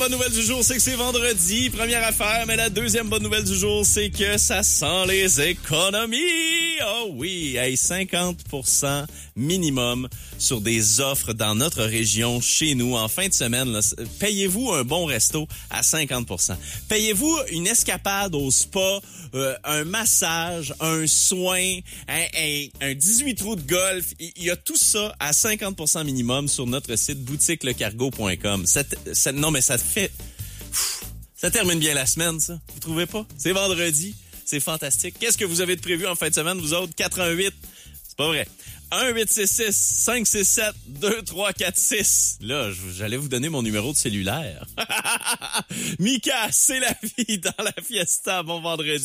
bonne nouvelle du jour, c'est que c'est vendredi, première affaire, mais la deuxième bonne nouvelle du jour, c'est que ça sent les économies. Oh oui, hey, 50% minimum sur des offres dans notre région, chez nous, en fin de semaine. Là, payez-vous un bon resto à 50%. Payez-vous une escapade au spa, un massage, un soin, un 18 trous de golf. Il y a tout ça à 50% minimum sur notre site boutiquelecargo.com. Non, mais ça fait... Ça termine bien la semaine, ça. Vous trouvez pas? C'est vendredi. C'est fantastique. Qu'est-ce que vous avez de prévu en fin de semaine, vous autres? 88. C'est pas vrai. 1-866-567-2346. Là, j'allais vous donner mon numéro de cellulaire. Mika, c'est la vie dans la fiesta. Bon vendredi.